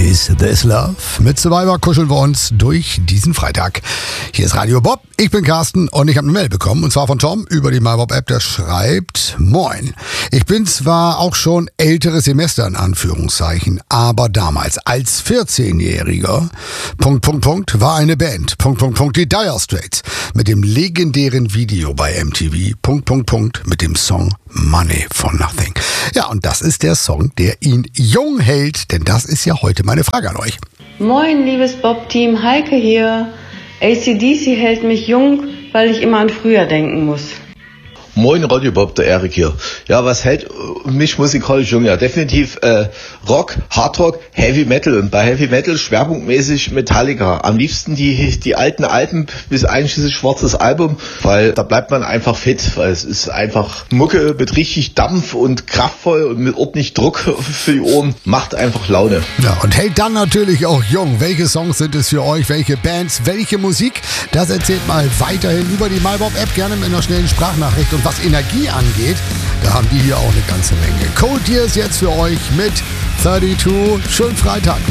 Is This Love? Mit Survivor kuscheln wir uns durch diesen Freitag. Hier ist Radio Bob, ich bin Carsten und ich habe eine Mail bekommen, und zwar von Tom über die MyBob-App, der schreibt: Moin, ich bin zwar auch schon älteres Semester in Anführungszeichen, aber damals als 14-Jähriger, war eine Band, die Dire Straits, mit dem legendären Video bei MTV, mit dem Song Money for Nothing. Ja, und das ist der Song, der ihn jung hält, denn das ist ja heute meine Frage an euch. Moin, liebes Bob-Team, Heike hier. AC/DC hält mich jung, weil ich immer an früher denken muss. Moin Radio Bob, der Erik hier. Ja, was hält mich musikalisch jung? Ja, definitiv Rock, Hardrock, Heavy Metal. Und bei Heavy Metal schwerpunktmäßig Metallica. Am liebsten die alten Alben bis einschließlich schwarzes Album, weil da bleibt man einfach fit, weil es ist einfach Mucke mit richtig Dampf und kraftvoll und mit ordentlich Druck für die Ohren. Macht einfach Laune. Ja, und hält dann natürlich auch jung. Welche Songs sind es für euch? Welche Bands? Welche Musik? Das erzählt mal weiterhin über die MyBob-App, gerne mit einer schnellen Sprachnachricht. Und was Energie angeht, da haben die hier auch eine ganze Menge. Cold Years jetzt für euch mit 32. Schönen Freitag.